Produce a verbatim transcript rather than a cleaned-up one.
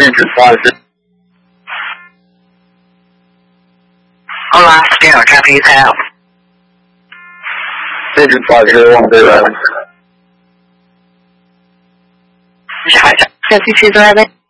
Agent five zero. Hola, Scanner, copy you have. Agent five zero one zero. 这是海峡，这是七十二呗。